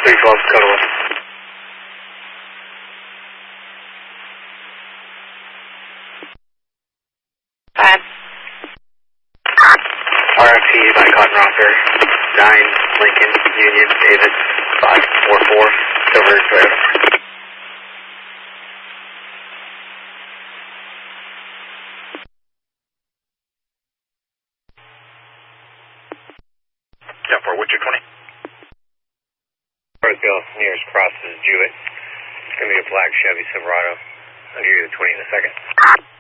312, Dakota 1. RFP by Cotton Rocker, 9 Lincoln Union David 544, Silver Toyota. Yeah, for Witcher 20. Northville, nearest cross is Jewett. It's going to be a black Chevy Silverado. I'll give you the 20 in a second.